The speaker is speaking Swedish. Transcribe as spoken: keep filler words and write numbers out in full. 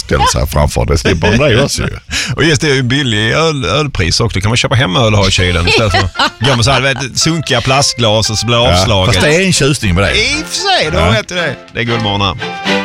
ställer sig framför. Det slipper de det också ju. Och just det är ju billig öl, ölpris också. Då kan man köpa hem öl och ha i kylen istället för gå med så här, vet, sunkiga plastglas och så blir avslaget. Ja, fast det är en tjusning med det. I och för sig, då Ja. vet du det. Det är Guldmorgon här.